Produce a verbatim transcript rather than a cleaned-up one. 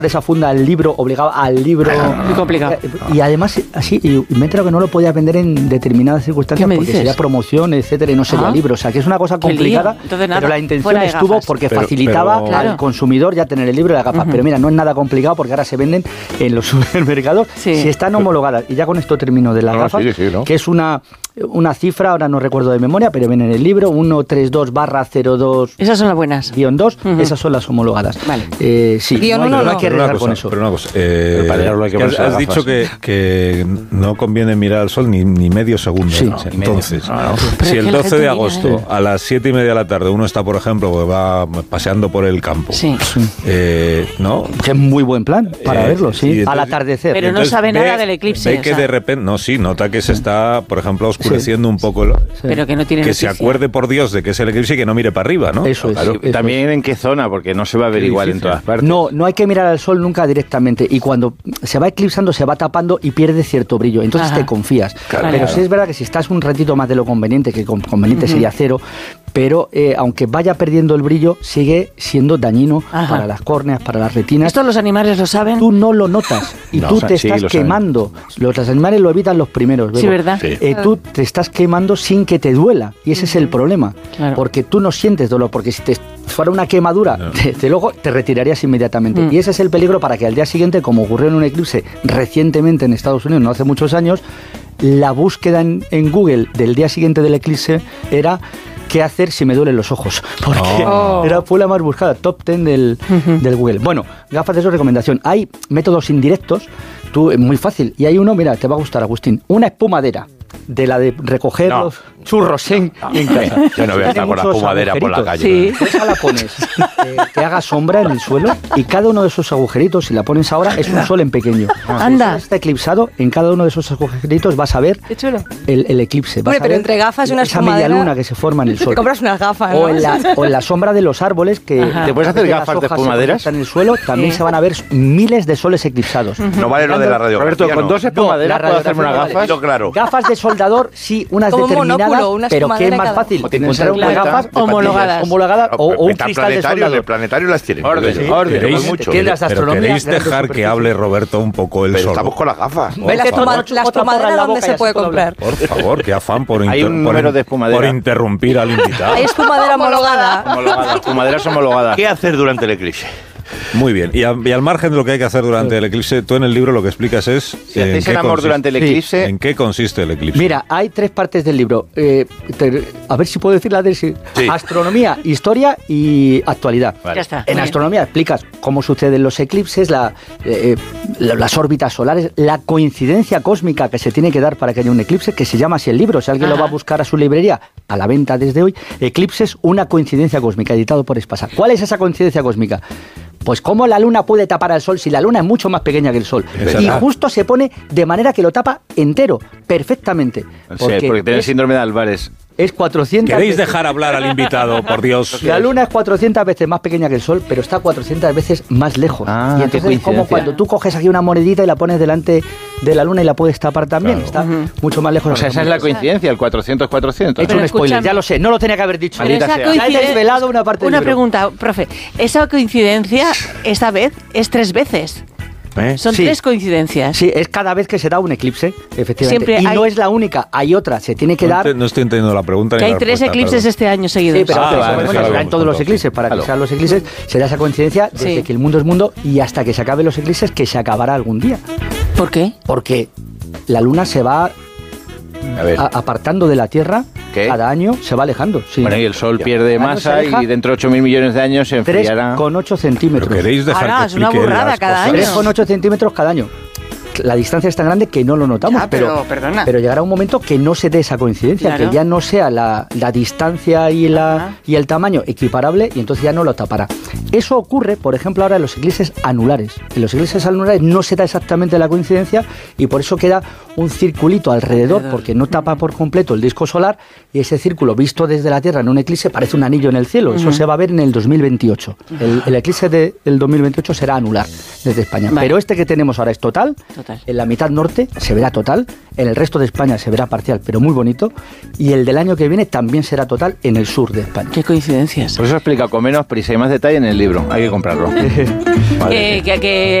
esa funda el libro, obligaba al libro. Muy complicado. Y además, así, y me he enterado que no lo podía vender en determinadas circunstancias porque dices? sería promoción, etcétera, y no sería ah. libro. O sea, que es una cosa complicada, Entonces, nada, pero la intención estuvo porque pero, facilitaba pero, al claro. consumidor ya tener el libro y la gafas. Uh-huh. Pero mira, no es nada complicado porque ahora se venden en los supermercados sí. si están homologadas. Y ya con esto termino de las no, gafas, sí, sí, ¿no? que es una, una cifra, ahora no recuerdo de memoria, pero viene en el libro, ciento treinta y dos barra cero dos. Esas son las buenas. Guión dos, uh-huh. esas son las homologadas. Vale. Eh, sí, Guión no, hay, uno, no no. hay que Pero una arriesgar cosa, con eso. pero una cosa, eh, para leerlo hay que ponerse has las dicho que, gafas. que no conviene mirar al sol ni, ni medio segundo. Sí. ¿no? No, entonces, no, no. si el doce de viene, agosto ¿eh? a las siete y media de la tarde uno está, por ejemplo, que va paseando por el campo, Sí. eh, ¿no? Que es muy buen plan para Eh, verlo, sí, y entonces- al atardecer. Pero no Entonces sabe ve- nada del eclipse, Ve o que sea. de repente, no, sí, nota que se está, por ejemplo, oscureciendo un poco. El, Pero que no tiene que se noticia. acuerde, por Dios, de que es el eclipse y que no mire para arriba, ¿no? Eso es. Claro, sí, eso también en qué zona, porque no se va a ver Qué igual difícil. en todas partes. No, no hay que mirar al sol nunca directamente y cuando se va eclipsando se va tapando y pierde cierto brillo, entonces Ajá. te confías. Claro. Pero Claro. sí es verdad que si estás un ratito más de lo conveniente, que con- conveniente Ujú. sería cero, pero eh, aunque vaya perdiendo el brillo, sigue siendo dañino Ajá. para las córneas, para las retinas. ¿Esto los animales lo saben? Tú no lo notas y No, tú o sea, te sí, estás lo saben. quemando. Los, los animales lo evitan los primeros. Sí, Bego. ¿verdad? Sí. Eh, tú te estás quemando sin que te duela y ese es el problema, Claro. porque tú no sientes dolor, porque si te fuera una quemadura, No. desde luego te retirarías inmediatamente. Mm. Y ese es el peligro para que al día siguiente, como ocurrió en un eclipse recientemente en Estados Unidos, no hace muchos años, la búsqueda en, en Google del día siguiente del eclipse era qué hacer si me duelen los ojos, porque Oh. era, fue la más buscada, top ten del, Ujú. del Google. Bueno, gafas de eso, recomendación. Hay métodos indirectos, tú, es muy fácil, y hay uno, mira, te va a gustar, Agustín, una espumadera, de la de recoger No. los churros en, en casa. Yo no voy a estar Tiene con la muchos espumadera por la agujeritos. calle. Sí. Esa la pones, eh, que haga sombra en el suelo y cada uno de esos agujeritos, si la pones ahora, es un sol en pequeño. Anda. Si está eclipsado, en cada uno de esos agujeritos vas a ver Qué chulo. el, el eclipse. Vas Hombre, a pero ver entre gafas y una esa media espumadera, luna que se forma en el sol. Te compras unas gafas, O ¿no? en, la, o en la sombra de los árboles que Ajá. ¿Te puedes hacer que las gafas de hojas se espumaderas? conectan en el suelo, también Sí. se van a ver miles de soles eclipsados. No vale lo de la radiografía. Roberto, con no. dos espumaderas No, la puedo hacerme unas radiografía gafas. Lo claro. Gafas de soldador, sí, unas Como un determinadas, monóculo, una pero que es espumadera más cada- fácil O te encontrar encuentras unas una gafas de patillas. homologadas. homologadas o, o un cristal de Metaplanetario, soldador. de planetario las tienen. Orden, Sí, orden. tenemos Hay mucho. tiendas de Pero astronomía, queréis grandes dejar que superficies. hable Roberto un poco él Pero solo. estamos con las gafas. ¿Ves la, Por espuma- favor. la Otra porra espumadera en la dónde boca y se así puede puedo comprar? Por favor, qué afán por, Hay inter- un por, número in- de espumadera. por interrumpir al invitado. Hay espumadera homologada. Homologadas, espumaderas homologadas. ¿Qué hacer durante el eclipse? Muy bien, y, a- y al margen de lo que hay que hacer durante el eclipse, tú en el libro lo que explicas es... Si hacéis el amor durante el Sí. eclipse, ¿En qué consiste el eclipse? Mira, hay tres partes del libro. Eh, te- a ver si puedo decir la de sí. Sí. Astronomía, historia y actualidad. Vale. Ya está. En Muy bien. astronomía explicas cómo suceden los eclipses, la, eh, la- las órbitas solares, la coincidencia cósmica que se tiene que dar para que haya un eclipse, que se llama así el libro. Si alguien Ajá. lo va a buscar a su librería, a la venta desde hoy, Eclipses, una coincidencia cósmica, editado por Espasa. ¿Cuál es esa coincidencia cósmica? Pues cómo la luna puede tapar al sol si la luna es mucho más pequeña que el sol. Es Y verdad. justo se pone de manera que lo tapa entero, perfectamente. Sí, porque tiene es, síndrome de Álvarez. es cuatrocientas ¿Queréis veces- dejar hablar al invitado, por Dios? La luna es cuatrocientas veces más pequeña que el sol, pero está cuatrocientas veces más lejos. Ah, y qué entonces es como coincidencia. cuando tú coges aquí una monedita y la pones delante de la luna y la puedes tapar también. Claro. Está Ujú. mucho más lejos. O sea, esa es la coincidencia, el cuatrocientos cuatrocientos. He hecho Pero un spoiler, escúchame. ya lo sé, no lo tenía que haber dicho. Pero Maldita esa sea. Ya he coincidencia- desvelado una parte del Una libro. pregunta, profe. Esa coincidencia, esta vez, es tres veces. ¿Eh? Son Sí. tres coincidencias. Sí, es cada vez que se da un eclipse, efectivamente. Siempre y hay- no es la única, hay otra, se tiene que No, dar... ente- no estoy entendiendo la pregunta. Que ni hay la tres respuesta, eclipses perdón. este año seguidos. Sí, pero Ah, pero, vale, bueno, déjalo se dan con todos los todo, eclipses. sí. Para que Claro. sean los eclipses, se da esa coincidencia desde Sí. que el mundo es mundo y hasta que se acaben los eclipses, que se acabará algún día. ¿Por qué? Porque la luna se va A ver. a- apartando de la Tierra ¿Qué? cada año, se va alejando. Sí. Bueno, y el Sol pierde Cada año masa se aleja y dentro de ocho mil millones de años se tres enfriará. coma ocho Pero centímetros. queréis dejar Ahora, que es una explique burrada las cada cosas? año. tres coma ocho centímetros cada año. La distancia es tan grande que no lo notamos, Ya, pero, pero, perdona. pero llegará un momento que no se dé esa coincidencia, Claro. que ya no sea la, la distancia y, la, Ajá. y el tamaño equiparable y entonces ya no lo tapará. Eso ocurre, por ejemplo, ahora en los eclipses anulares. En los eclipses anulares no se da exactamente la coincidencia y por eso queda un circulito alrededor, Alrededor. porque no tapa por completo el disco solar y ese círculo visto desde la Tierra en un eclipse parece un anillo en el cielo. Eso Ujú. se va a ver en el dos mil veintiocho. El, el eclipse del dos mil veintiocho será anular desde España. Vale. Pero este que tenemos ahora es total. Total. total. En la mitad norte se verá total, en el resto de España se verá parcial, pero muy bonito, y el del año que viene también será total en el sur de España. Qué coincidencias. Por eso explica con menos prisa y más detalle en el libro. Hay que comprarlo. Vale. Eh, que, que